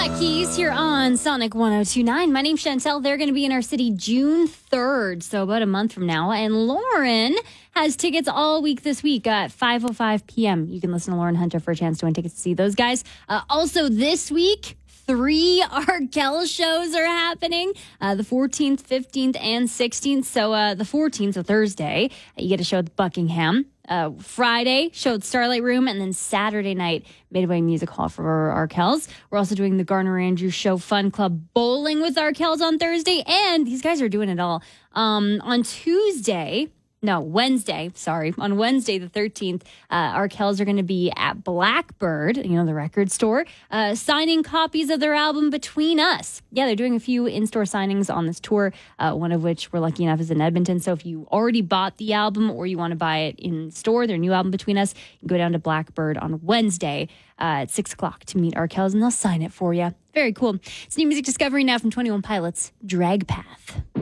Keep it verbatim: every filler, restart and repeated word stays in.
Black Keys here on Sonic one oh two point nine. My name's Chantel. They're going to be in our city June third, so about a month from now. And Lauren has tickets all week this week at five oh five p.m. You can listen to Lauren Hunter for a chance to win tickets to see those guys. Uh, also this week, three Arkell shows are happening, uh, the fourteenth, fifteenth, and sixteenth. So uh, the fourteenth, so Thursday, you get a show at Buckingham. Uh, Friday, show at Starlight Room, and then Saturday night, Midway Music Hall for Arkells. We're also doing the Garner Andrews Show Fun Club Bowling with Arkells on Thursday, and these guys are doing it all. Um, on Tuesday... No, Wednesday, sorry. On Wednesday, the thirteenth, uh, Arkells are going to be at Blackbird, you know, the record store, uh, signing copies of their album Between Us. Yeah, they're doing a few in-store signings on this tour, uh, one of which we're lucky enough is in Edmonton. So if you already bought the album or you want to buy it in store, their new album Between Us, you can go down to Blackbird on Wednesday uh, at six o'clock to meet Arkells, and they'll sign it for you. Very cool. It's new music discovery now from twenty-one Pilots, Drag Path.